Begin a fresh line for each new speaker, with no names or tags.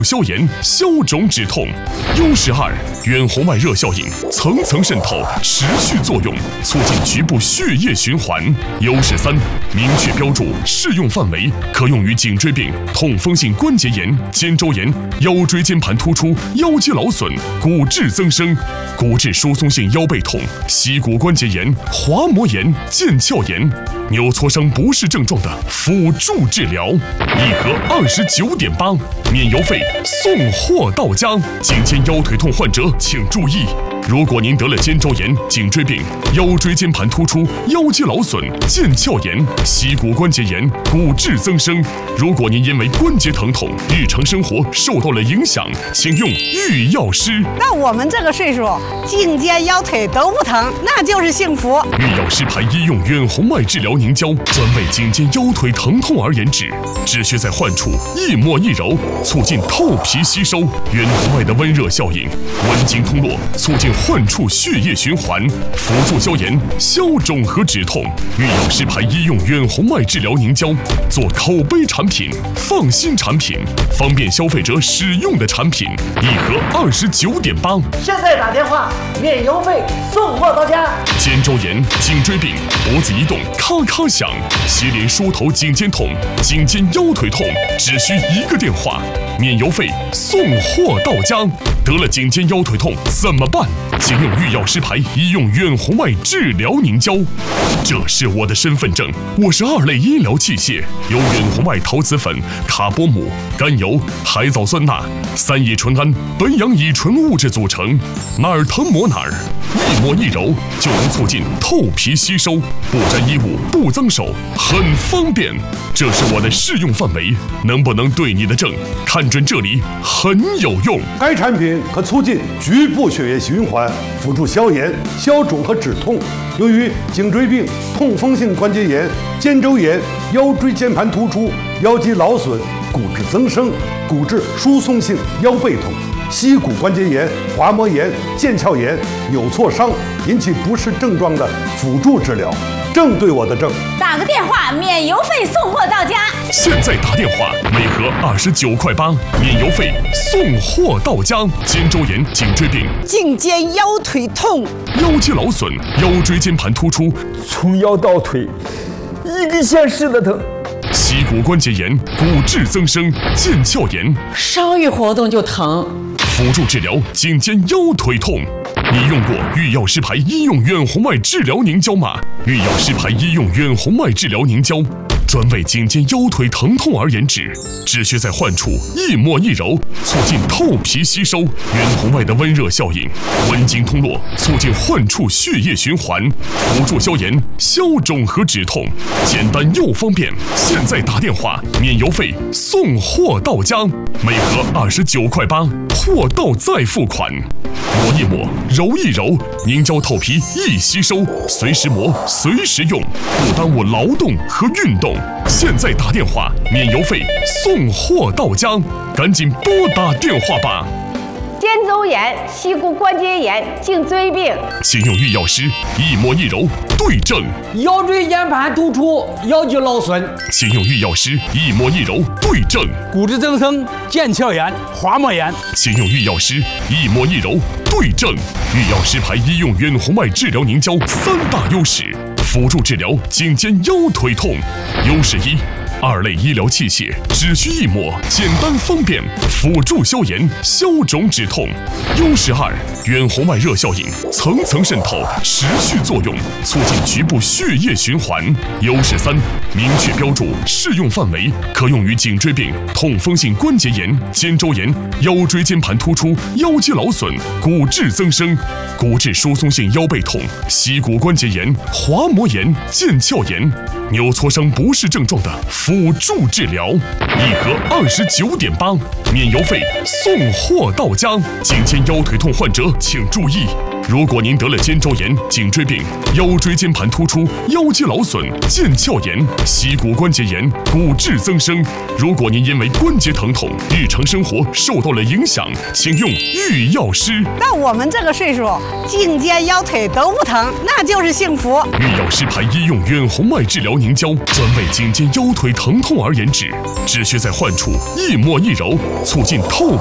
消炎、消肿止痛。优势2，远红外热效应，层层渗透，持续作用，促进局部血液循环。优势3，明确标注，适用范围，可用于颈椎病、痛风性关节炎、肩周炎、腰椎间盘突出、腰肌劳损、骨质增生、骨质疏松性腰背痛、膝骨关节炎、滑膜炎、腱鞘炎、扭挫伤不适症状的辅助治疗。一盒29.8，免邮费，送货到家。颈肩腰腿痛患者请注意，如果您得了肩周炎、颈椎病、腰椎间盘突出、腰肌劳损、腱鞘炎、膝骨关节炎、骨质增生，如果您因为关节疼痛，日常生活受到了影响，请用御药师。
那我们这个岁数，颈肩腰腿都不疼，那就是幸福。
御药师牌医用远红外治疗凝胶，专为颈肩腰腿疼痛而研制，只需在患处一抹一揉，促进透皮吸收。远红外的温热效应，温经通络，促进患处血液循环，辅助消炎、消肿和止痛。御药师牌医用远红外治疗凝胶，做口碑产品、放心产品、方便消费者使用的产品，一盒29.8。
现在打电话，免邮费，送货到家。
肩周炎、颈椎病、脖子移动咔咔响，接连梳头颈肩痛、颈肩腰腿痛，只需1个电话，免邮费，送货到家。得了颈肩腰腿痛怎么办？请用御药师牌医用远红外治疗凝胶。这是我的身份证，我是2类医疗器械，由远红外陶瓷粉、卡波姆、甘油、海藻酸钠、3乙醇胺、苯氧乙醇物质组成，哪儿疼抹哪儿，一抹一揉就能促进透皮吸收，不沾衣物，不脏手，很方便。这是我的适用范围，能不能对你的症，看准这里很有用。
该产品可促进局部血液循环，辅助消炎、消肿和止痛，用于颈椎病、痛风性关节炎、肩周炎、腰椎间盘突出、腰肌劳损、骨质增生、骨质疏松性腰背痛、膝骨关节炎、滑膜炎、腱鞘炎、扭挫伤引起不适症状的辅助治疗，正对我的症。
打个电话，免邮费送货到家。
现在打电话，每盒29.8块，免邮费，送货到家。肩周炎、颈椎病、
颈肩腰腿痛、
腰肌劳损、腰椎间盘突出，
从腰到腿，一个县市的疼。
膝骨关节炎、骨质增生、腱鞘炎，
稍一活动就疼。
辅助治疗颈肩腰腿痛。你用过御药师牌医用远红外治疗凝胶吗？御药师牌医用远红外治疗凝胶，专为颈肩腰腿疼痛而研制，只需在患处一抹一揉，促进透皮吸收。远红外的温热效应，温经通络，促进患处血液循环，辅助消炎、消肿和止痛，简单又方便。现在打电话，免邮费，送货到家。每盒29.8块，货到再付款。抹一抹，揉一揉，凝胶透皮易吸收，随时磨，随时用，不耽误劳动和运动。现在打电话，免邮费，送货到家，赶紧拨打电话吧。
肩周炎、膝骨关节炎、颈椎病，
请用御药师一抹一揉对症。
腰椎间盘突出、腰肌劳损，
请用御药师一抹一揉对症。
骨质增生、腱鞘炎、滑膜炎，
请用御药师一抹一揉对症。御药师牌医用远红外治疗凝胶3大优势，辅助治疗颈肩腰腿痛。优势1。2类医疗器械，只需一抹，简单方便，辅助消炎、消肿止痛。优势2，远红外热效应，层层渗透，持续作用，促进局部血液循环。优势3，明确标注，适用范围，可用于颈椎病、痛风性关节炎、肩周炎、腰椎间盘突出、腰肌劳损、骨质增生、骨质疏松性腰背痛、膝骨关节炎、滑膜炎、腱鞘炎、扭挫伤不适症状的辅助治疗，一盒29.8，免邮费，送货到家。颈肩腰腿痛患者请注意， 如果您得了肩周炎、颈椎病、腰椎间盘突出、腰肌劳损、腱鞘炎、膝骨关节炎、骨质增生，如果您因为关节疼痛，日常生活受到了影响，请用御药师。
到我们这个岁数，颈肩腰腿都不疼，那就是幸福。
御药师牌医用远红外治疗凝胶，专为颈肩腰腿疼痛而研制，只需在患处一抹一揉，促进透